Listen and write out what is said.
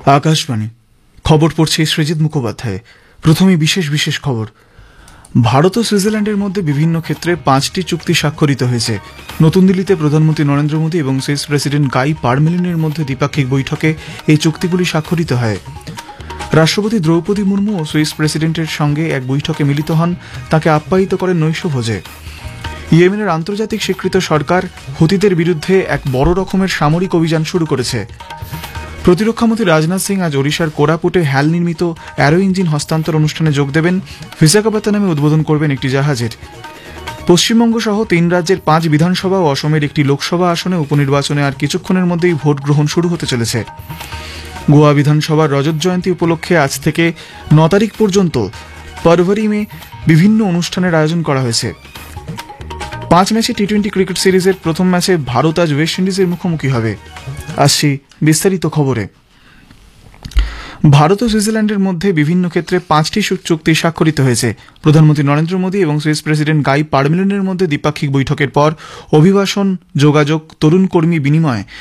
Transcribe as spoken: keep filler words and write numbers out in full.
আকাশবাণী খবর পড়ছে সৃজিত মুখোপাধ্যায়। প্রথমে বিশেষ বিশেষ খবর। ভারত ও সুইজারল্যান্ডের মধ্যে বিভিন্ন ক্ষেত্রে পাঁচটি চুক্তি স্বাক্ষরিত হয়েছে। নতুন দিল্লিতে প্রধানমন্ত্রী নরেন্দ্র মোদী এবং সুইস প্রেসিডেন্ট গাই পারমেলিনের মধ্যে দ্বিপাক্ষিক বৈঠকে এই চুক্তিগুলি স্বাক্ষরিত হয়। রাষ্ট্রপতি দ্রৌপদী মুর্মু ও সুইস প্রেসিডেন্টের সঙ্গে এক বৈঠকে মিলিত হন, তাকে আপ্যায়িত করেন নৈশভোজে। ইয়েমেনের আন্তর্জাতিক স্বীকৃত সরকার হুতিদের বিরুদ্ধে এক বড় রকমের সামরিক অভিযান শুরু করেছে। প্রতিরক্ষামন্ত্রী রাজনাথ সিং আজ ওড়িশার কোরাপুটে হ্যাল নির্মিত অ্যারো ইঞ্জিন হস্তান্তর অনুষ্ঠানে যোগ দেবেন। বিশাখাপত্তনমে উদ্বোধন করবেন একটি জাহাজের। পশ্চিমবঙ্গ সহ তিন রাজ্যের পাঁচ বিধানসভা ও অসমের একটি লোকসভা আসনে উপনির্বাচনে আর কিছুক্ষণের মধ্যেই ভোট গ্রহণ শুরু হতে চলেছে। গোয়া বিধানসভার রজত জয়ন্তী উপলক্ষে আজ থেকে ন তারিখ পর্যন্ত পরভরিমে বিভিন্ন অনুষ্ঠানের আয়োজন করা হয়েছে। পাঁচ ম্যাচে টি টোয়েন্টি ক্রিকেট সিরিজের প্রথম ম্যাচে ভারত আজ ওয়েস্ট ইন্ডিজের মুখোমুখি হবে। আসছি বিস্তারিত খবরে। ভারত ও সুইজারল্যান্ডের মধ্যে বিভিন্ন ক্ষেত্রে পাঁচটি চুক্তি স্বাক্ষরিত হয়েছে। প্রধানমন্ত্রী নরেন্দ্র মোদী এবং সুইস প্রেসিডেন্ট গাই পারমেলিনের মধ্যে দ্বিপাক্ষিক বৈঠকের পর অভিবাসন, যোগাযোগ, তরুণ কর্মী বিনিময়